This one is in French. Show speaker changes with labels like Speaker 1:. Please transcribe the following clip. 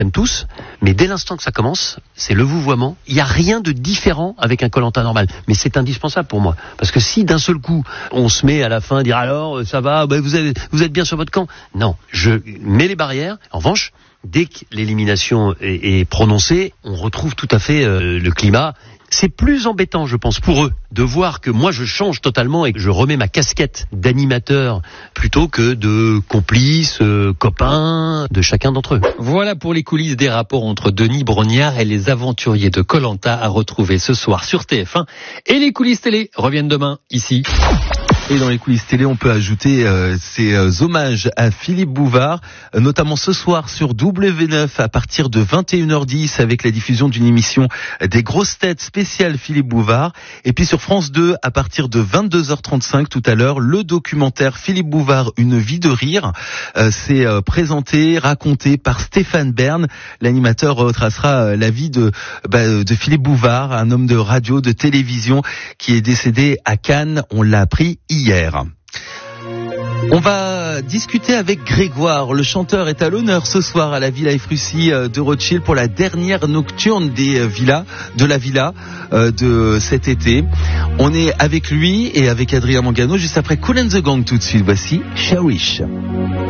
Speaker 1: aiment tous, mais dès l'instant que ça commence, c'est le vouvoiement. Il n'y a rien de différent avec un Koh-Lanta normal, mais c'est indispensable pour moi. Parce que si d'un seul coup, on se met à la fin à dire alors, ça va, vous êtes bien sur votre camp. Non, je mets les barrières. En revanche, dès que l'élimination est prononcée, on retrouve tout à fait le climat. C'est plus embêtant, je pense, pour eux, de voir que moi je change totalement et que je remets ma casquette d'animateur plutôt que de complice, copain de chacun d'entre eux.
Speaker 2: Voilà pour les coulisses des rapports entre Denis Brognard et les aventuriers de Koh-Lanta à retrouver ce soir sur TF1. Et les coulisses télé reviennent demain, ici.
Speaker 3: Et dans les coulisses télé, on peut ajouter ces hommages à Philippe Bouvard, notamment ce soir sur W9 à partir de 21h10 avec la diffusion d'une émission des grosses têtes spéciale Philippe Bouvard. Et puis sur France 2 à partir de 22h35 tout à l'heure, le documentaire Philippe Bouvard, une vie de rire. C'est présenté, raconté par Stéphane Bern. L'animateur retracera la vie de Philippe Bouvard, un homme de radio, de télévision qui est décédé à Cannes. On l'a appris hier. On va discuter avec Grégoire. Le chanteur est à l'honneur ce soir à la Villa Efrussi de Rothschild pour la dernière nocturne de la Villa de cet été. On est avec lui et avec Adrien Mangano juste après Kool and the Gang tout de suite. Voici Cherish.